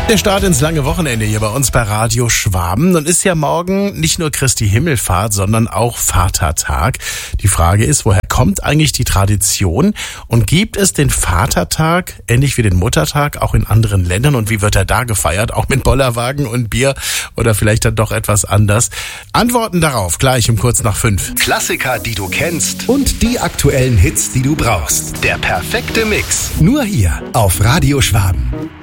Der Start ins lange Wochenende hier bei uns bei Radio Schwaben. Nun ist ja morgen nicht nur Christi Himmelfahrt, sondern auch Vatertag. Die Frage ist, woher kommt eigentlich die Tradition? Und gibt es den Vatertag, ähnlich wie den Muttertag, auch in anderen Ländern? Und wie wird er da gefeiert? Auch mit Bollerwagen und Bier oder vielleicht dann doch etwas anders? Antworten darauf gleich um kurz nach 5. Klassiker, die du kennst und die aktuellen Hits, die du brauchst. Der perfekte Mix. Nur hier auf Radio Schwaben.